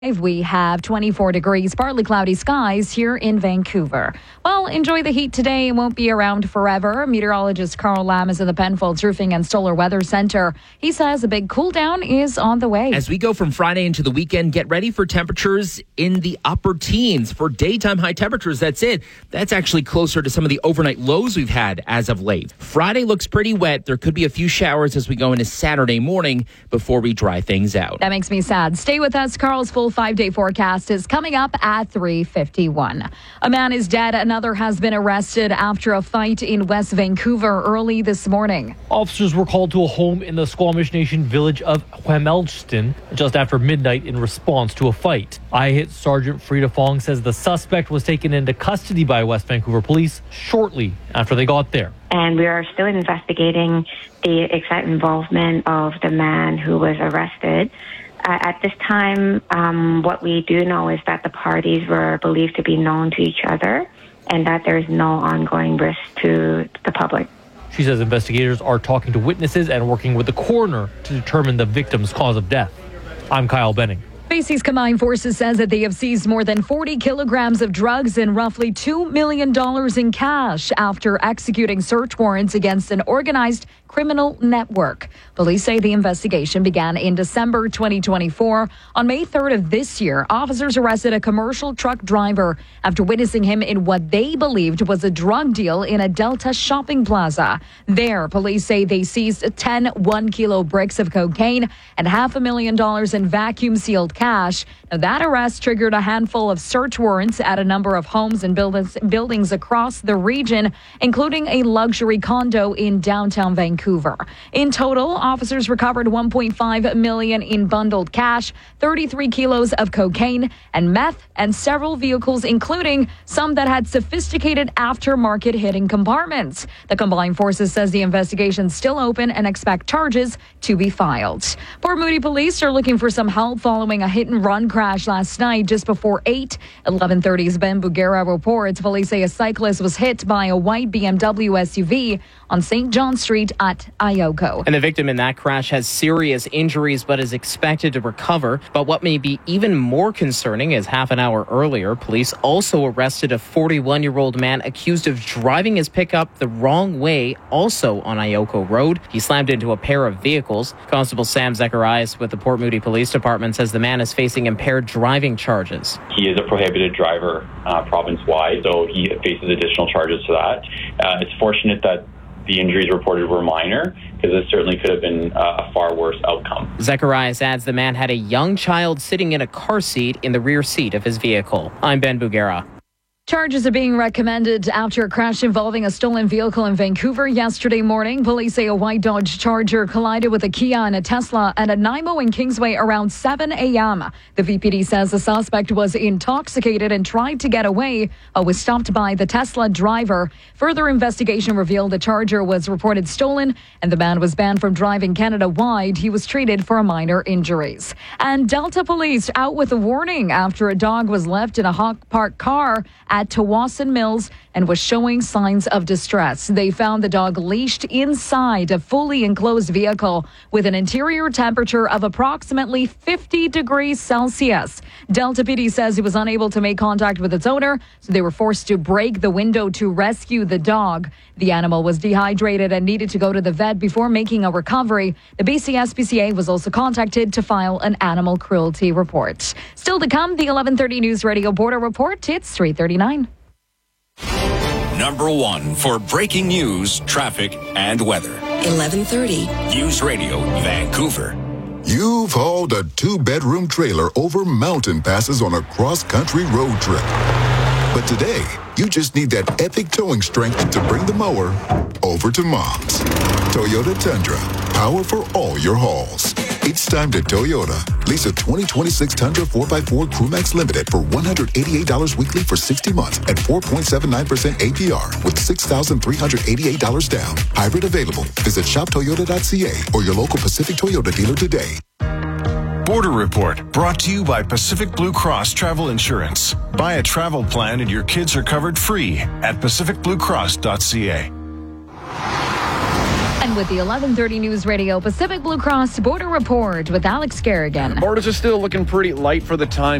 We have 24 degrees, partly cloudy skies here in Vancouver. Well, enjoy the heat today. It won't be around forever. Meteorologist Carl Lam is in the Penfolds Roofing and Solar Weather Center. He says a big cool down is on the way. As we go from Friday into the weekend, get ready for temperatures in the upper teens. For daytime high temperatures, that's it. That's actually closer to some of the overnight lows we've had as of late. Friday looks pretty wet. There could be a few showers as we go into Saturday morning before we dry things out. That makes me sad. Stay with us. Carl's full 5-day forecast is coming up at 3:51. A man is dead. Another has been arrested after a fight in West Vancouver early this morning. Officers were called to a home in the Squamish Nation village of Huemelston just after midnight in response to a fight. I-Hit Sergeant Frida Fong says the suspect was taken into custody by West Vancouver police shortly after they got there. And we are still investigating the exact involvement of the man who was arrested. At this time, what we do know is that the parties were believed to be known to each other and that there is no ongoing risk to the public. She says investigators are talking to witnesses and working with the coroner to determine the victim's cause of death. I'm Kyle Benning. Basie's Combined Forces says that they have seized more than 40 kilograms of drugs and roughly $2 million in cash after executing search warrants against an organized criminal network. Police say the investigation began in December 2024. On May 3rd of this year, officers arrested a commercial truck driver after witnessing him in what they believed was a drug deal in a Delta shopping plaza. There, police say they seized 10 1-kilo bricks of cocaine and $500,000 in vacuum-sealed cash. Now, that arrest triggered a handful of search warrants at a number of homes and buildings across the region, including a luxury condo in downtown Vancouver. In total, officers recovered $1.5 million in bundled cash, 33 kilos of cocaine and meth, and several vehicles, including some that had sophisticated aftermarket hidden compartments. The Combined Forces says the investigation's still open and expect charges to be filed. Port Moody police are looking for some help following a hit-and-run crash last night just before 8. 11:30's Ben Bugera reports police say a cyclist was hit by a white BMW SUV on St. John Street at Ioko. And the victim in that crash has serious injuries but is expected to recover. But what may be even more concerning is half an hour earlier, police also arrested a 41-year-old man accused of driving his pickup the wrong way, also on Ioko Road. He slammed into a pair of vehicles. Constable Sam Zacharias with the Port Moody Police Department says the man is facing impaired driving charges. He is a prohibited driver province-wide, so he faces additional charges to that. It's fortunate that the injuries reported were minor, because this certainly could have been a far worse outcome. Zacharias adds the man had a young child sitting in a car seat in the rear seat of his vehicle. I'm Ben Bugera. Charges are being recommended after a crash involving a stolen vehicle in Vancouver yesterday morning. Police say a white Dodge Charger collided with a Kia and a Tesla at a Nanaimo and Kingsway around 7 a.m. The VPD says the suspect was intoxicated and tried to get away, but was stopped by the Tesla driver. Further investigation revealed the Charger was reported stolen and the man was banned from driving Canada-wide. He was treated for minor injuries. And Delta police out with a warning after a dog was left in a Hawk Park car at Tawasin Mills and was showing signs of distress. They found the dog leashed inside a fully enclosed vehicle with an interior temperature of approximately 50 degrees Celsius. Delta PD says it was unable to make contact with its owner, so they were forced to break the window to rescue the dog. The animal was dehydrated and needed to go to the vet before making a recovery. The BC SPCA was also contacted to file an animal cruelty report. Still to come, the 11:30 News Radio Border Report. It's 3:39. Number one for breaking news, traffic, and weather. 11:30. News Radio Vancouver. You've hauled a 2-bedroom trailer over mountain passes on a cross-country road trip. But today, you just need that epic towing strength to bring the mower over to Mom's. Toyota Tundra, power for all your hauls. It's time to Toyota. Lease a 2026 Tundra 4x4 Crewmax Limited for $188 weekly for 60 months at 4.79% APR with $6,388 down. Hybrid available. Visit shoptoyota.ca or your local Pacific Toyota dealer today. Border Report, brought to you by Pacific Blue Cross Travel Insurance. Buy a travel plan and your kids are covered free at pacificbluecross.ca. And with the 11:30 News Radio Pacific Blue Cross Border Report with Alex Garrigan. Borders are still looking pretty light for the time